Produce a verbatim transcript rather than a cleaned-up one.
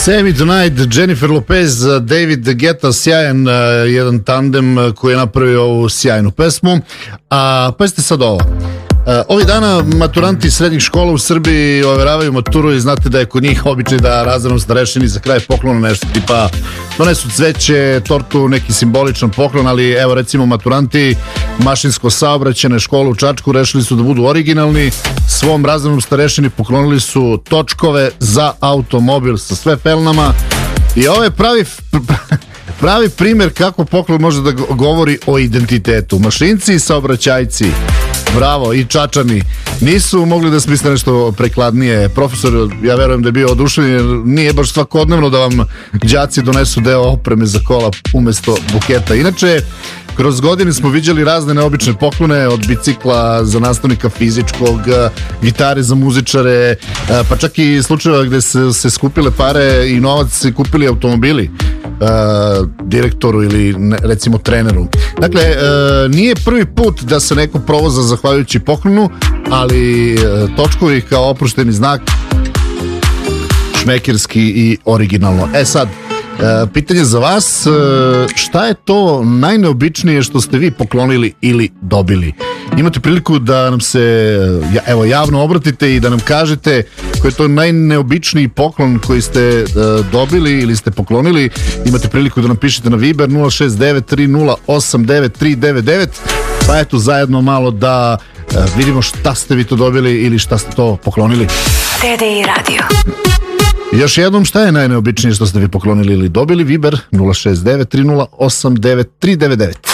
Semi Tonight, Jennifer Lopez, David Guetta, sjajan uh, jedan tandem uh, koji je napravio ovu sjajnu pesmu. A pazite sad ovo. Uh, ovih dana maturanti srednjih škola u Srbiji overavaju maturu i znate da je kod njih običaj da razrednom starešini za kraj poklona nešto tipa donesu cveće, tortu, neki simboličan poklon, ali evo recimo maturanti mašinsko saobraćajne škole u Čačku rešili su da budu originalni. Svom razrednom starešini poklonili su točkove za automobil sa sve pelnama i ovo je pravi pravi primjer kako poklon može da govori o identitetu. Mašinci i saobraćajci, bravo, i Čačani nisu mogli da smisle nešto prekladnije. Profesor, ja verujem da je bio oduševljen, nije baš svakodnevno da vam đaci donesu deo opreme za kola umesto buketa. Inače, kroz godine smo viđali razne neobične poklone, od bicikla za nastavnika fizičkog, gitare za muzičare, pa čak i slučajeva gde se, se skupile pare i novac i kupili automobili uh, direktoru ili ne, recimo treneru. Dakle, uh, nije prvi put da se neko provoza zahvaljujući poklonu, ali uh, točkovi kao oprošteni znak šmekerski i originalno. E sad, E, pitanje za vas, e, šta je to najneobičnije što ste vi poklonili ili dobili? Imate priliku da nam se ja, evo javno obratite i da nam kažete koji je to najneobičniji poklon koji ste e, dobili ili ste poklonili. Imate priliku da nam pišete na Viber nula šest devet tri nula osam devet tri devet devet, pa eto zajedno malo da e, vidimo šta ste vi to dobili ili šta ste to poklonili. T D I Radio. Još jednom, šta je najneobičnije što ste vi poklonili ili dobili? Viber nula šest devet tri nula osam devet tri devet devet.